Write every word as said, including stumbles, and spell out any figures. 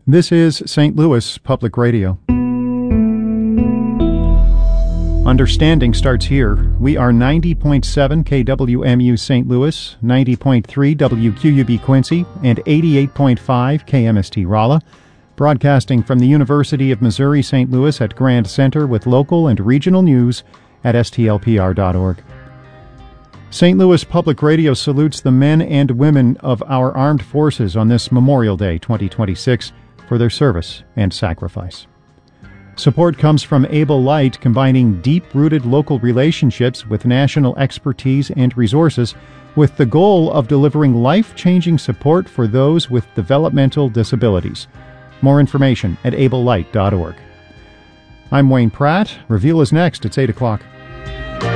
This is Saint Louis Public Radio. Understanding starts here. We are ninety point seven K W M U Saint Louis, ninety point three W Q U B Quincy, and eighty-eight point five K M S T Rolla, broadcasting from the University of Missouri-Saint Louis at Grand Center with local and regional news at S T L P R dot org. Saint Louis Public Radio salutes the men and women of our armed forces on this Memorial Day twenty twenty-six for their service and sacrifice. Support comes from Able Light, combining deep-rooted local relationships with national expertise and resources with the goal of delivering life-changing support for those with developmental disabilities. More information at able light dot org. I'm Wayne Pratt. Reveal is next. It's eight o'clock.